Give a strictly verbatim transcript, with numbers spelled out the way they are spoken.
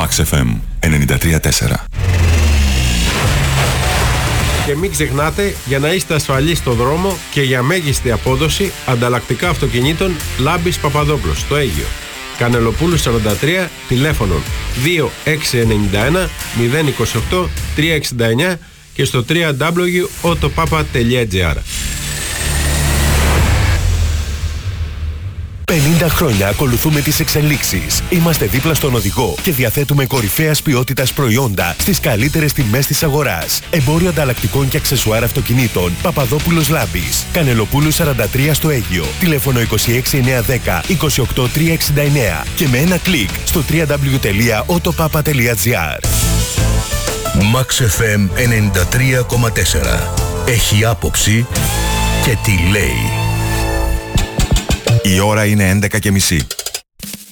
Max εφ εμ ενενήντα τρία τέσσερα. Και μην ξεχνάτε, για να είστε ασφαλείς στο δρόμο και για μέγιστη απόδοση, ανταλλακτικά αυτοκινήτων Λάμπης Παπαδόπουλος στο Αίγυο. Κανελοπούλου σαράντα τρία, τηλέφωνο δύο έξι εννιά ένα μηδέν είκοσι οκτώ τρία εξήντα εννιά και στο double-u double-u double-u τελεία οτοπάπα τελεία τζι άρ. πενήντα χρόνια ακολουθούμε τις εξελίξεις. Είμαστε δίπλα στον οδηγό και διαθέτουμε κορυφαίας ποιότητας προϊόντα στις καλύτερες τιμές της αγοράς. Εμπόριο ανταλλακτικών και αξεσουάρ αυτοκινήτων Παπαδόπουλος Λάμπης. Κανελοπούλου σαράντα τρία στο Αίγυο. Τηλέφωνο είκοσι έξι εννιακόσια δέκα είκοσι οκτώ τριακόσια εξήντα εννέα και με ένα κλικ στο double-u double-u double-u τελεία οτοπάπα τελεία τζι άρ. Max εφ εμ ενενήντα τρία κόμμα τέσσερα. Έχει άποψη και τι λέει. Η ώρα είναι έντεκα και μισή.